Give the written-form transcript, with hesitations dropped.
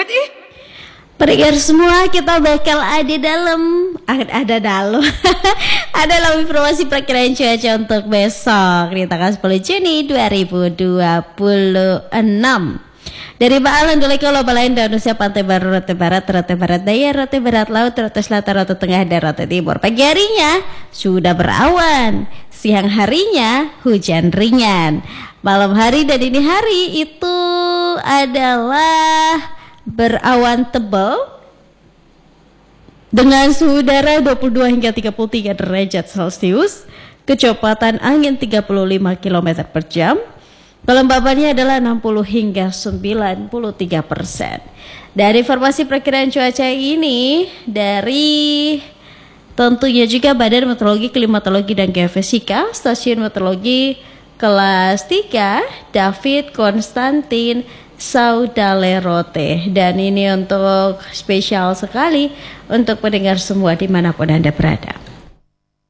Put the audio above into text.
banget ih. Pendengar semua, kita bakal ada dalam informasi perkiraan cuaca untuk besok di tanggal 10 Juni 2026. Dari Baalan Doleko Loba Lain Indonesia Pantai Baru Rote Barat Daya Rote Barat Laut Rote Selatan Rote Tengah dan Rote Timur. Pagi harinya sudah berawan, siang harinya hujan ringan, malam hari dan dini hari itu adalah berawan tebal dengan suhu udara 22 hingga 33 derajat Celcius, kecepatan angin 35 km per jam. Kelembabannya adalah 60 hingga 93%. Dari informasi perkiraan cuaca ini dari tentunya juga Badan Meteorologi, Klimatologi dan Geofisika, Stasiun Meteorologi kelas 3 David Konstantin Saudalerote. Dan ini untuk spesial sekali untuk pendengar semua dimanapun Anda berada.